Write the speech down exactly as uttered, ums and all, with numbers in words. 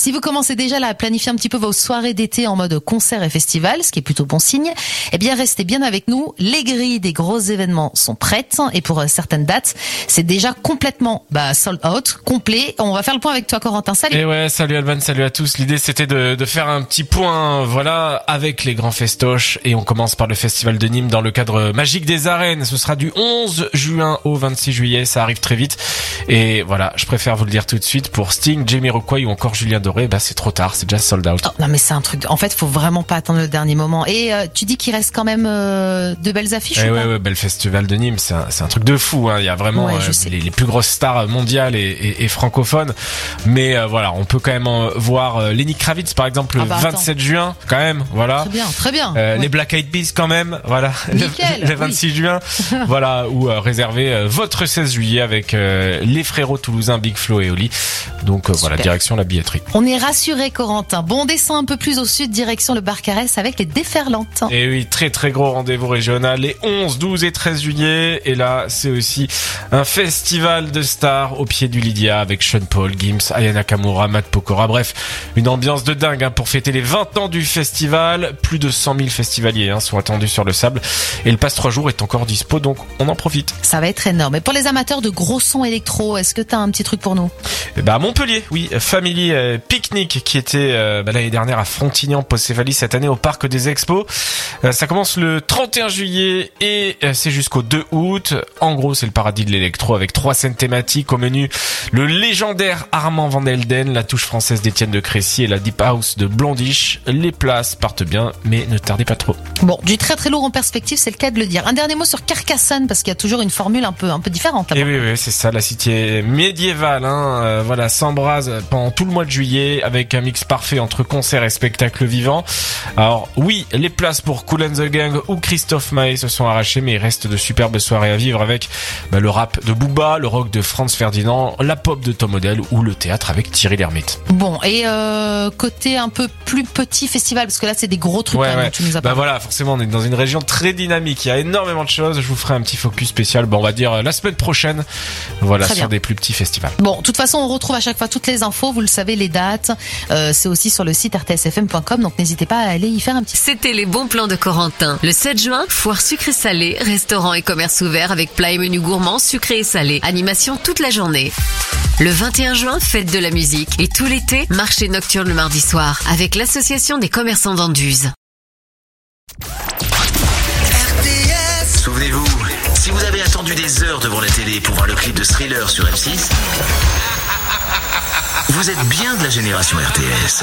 si vous commencez déjà là à planifier un petit peu vos soirées d'été en mode concert et festival, ce qui est plutôt bon signe, eh bien restez bien avec nous. Les grilles des gros événements sont prêtes et pour euh, certaines dates, c'est déjà complètement bah, sold out, complet. On va faire le point avec toi, Corentin. Salut. Et ouais, salut Alban, salut à tous. L'idée c'était de, de faire un petit point, voilà, avec les grands festoches, et on commence par le festival de Nîmes dans le cadre magique des arènes. Ce sera du onze juin au vingt-six juillet, ça arrive très vite. Et voilà, je préfère vous le dire tout de suite, pour Sting, Jamiroquai ou encore Julien Doré, bah c'est trop tard, c'est déjà sold out. Oh, non mais c'est un truc, de... en fait faut vraiment pas attendre le dernier moment. Et euh, tu dis qu'il reste quand même euh, de belles affiches. Et ou ouais, pas ouais, bah, le festival de Nîmes, c'est un, c'est un truc de fou, hein. Il y a vraiment ouais, euh, les, les plus grosses stars mondiales et, et, et francophones. Mais euh, voilà, on peut quand même euh, voir euh, Lenny Kravitz par exemple le ah bah, vingt-sept juin, quand même, voilà. Très bien, très bien. Euh, ouais. Les Black Eyed Peas quand même, voilà. Nickel, le, le vingt-six oui. juin, voilà, ou euh, réservé euh, votre seize juillet avec euh, les frérots toulousains Big Flo et Oli. Donc euh, voilà, direction la billetterie. On est rassuré, Corentin. Bon, on descend un peu plus au sud, direction le Barcarès avec les Déferlantes. Et oui, très très gros rendez-vous régional les onze, douze et treize juillet. Et là, c'est aussi un festival de stars au pied du Lydia avec Sean Paul, Gims, Aya Nakamura, Matt Pokora. Bref, une ambiance de dingue hein, pour fêter les vingt ans du festival. Plus de cent mille festivaliers hein, sont attendus sur le sable. Et le passe trois jours est encore dispo, donc on en profite. Ça va être énorme. Et pour les amateurs de gros sons électro, est-ce que t'as un petit truc pour nous? Et bah à Montpellier, oui, Family euh, Picnic qui était euh, bah, l'année dernière à Frontignan-Pocévalie, cette année au Parc des Expos. Euh, ça commence le trente et un juillet et euh, c'est jusqu'au deux août. En gros, c'est le paradis de l'électro avec trois scènes thématiques au menu. Le légendaire Armand Van Helden, la touche française d'Étienne de Crécy et la Deep House de Blondish. Les places partent bien, mais ne tardez pas trop. Bon, du très très lourd en perspective, c'est le cas de le dire. Un dernier mot sur Carcassonne, parce qu'il y a toujours une formule un peu un peu différente là-bas. Et oui, oui, c'est ça, la cité médiévale, hein, euh, voilà, s'embrase pendant tout le mois de juillet avec un mix parfait entre concerts et spectacles vivants. Alors oui, les places pour Kool and the Gang ou Christophe Maé se sont arrachées, mais il reste de superbes soirées à vivre avec bah, le rap de Booba, le rock de Franz Ferdinand, la pop de Tom Odell ou le théâtre avec Thierry Lhermitte. Bon, et euh, côté un peu plus petit festival, parce que là c'est des gros trucs ouais, quand même, ouais. tu nous as bah parlé. voilà, forcément on est dans une région très dynamique, il y a énormément de choses, je vous ferai un petit focus spécial, bon, on va dire la semaine prochaine, voilà, Très sur bien. des plus petits festivals. Bon, de toute façon, on retrouve à chaque fois toutes les infos, vous le savez, les dates, euh, c'est aussi sur le site r t s f m point com, donc n'hésitez pas à aller y faire un petit... C'était les bons plans de Corentin. Le sept juin, foire sucré salé, restaurant et commerce ouvert avec plats et menus gourmands sucrés et salés, animation toute la journée. Le vingt et un juin, fête de la musique. Et tout l'été, marché nocturne le mardi soir avec l'association des commerçants d'Anduze. Souvenez-vous, si vous avez attendu des heures devant la télé pour voir le clip de Thriller sur M six, vous êtes bien de la génération R T S.